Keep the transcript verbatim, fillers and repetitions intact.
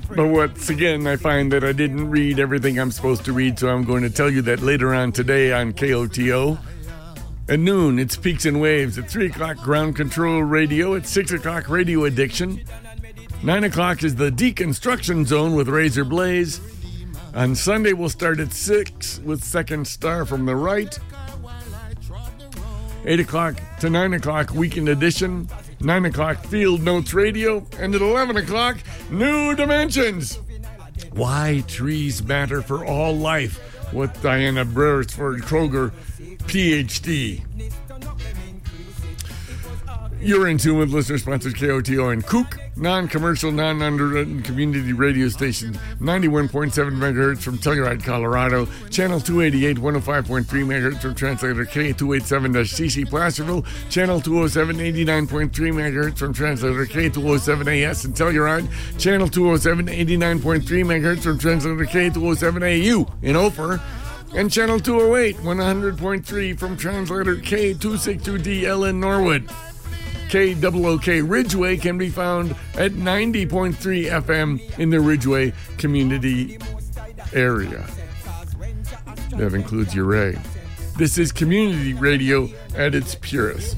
But once again, I find that I didn't read everything I'm supposed to read, so I'm going to tell you that later on today on K O T O. At noon, it's Peaks and Waves. At three o'clock, Ground Control Radio. At six o'clock, Radio Addiction. nine o'clock is the Deconstruction Zone with Razor Blaze. On Sunday, we'll start at six with Second Star from the Right. eight o'clock to nine o'clock, Weekend Edition. nine o'clock, Field Notes Radio. And at eleven o'clock, New Dimensions. Why Trees Matter for All Life with Diana Brailsford Kroger, P H D. You're in tune with listener-sponsored K O T O and Kook, non-commercial, non-underwritten community radio station, ninety-one point seven megahertz from Telluride, Colorado, channel two eighty-eight, one oh five point three megahertz from translator K two eighty-seven C C Placerville, channel two oh seven, eighty-nine point three megahertz from translator K two oh seven A S in Telluride, channel two oh seven, eighty-nine point three megahertz from translator K two oh seven A U in Ophir, and channel two oh eight, one hundred point three from translator K two sixty-two D L in Norwood. K O O K Ridgeway can be found at ninety point three F M in the Ridgeway community area. That includes Uray. This is community radio at its purest.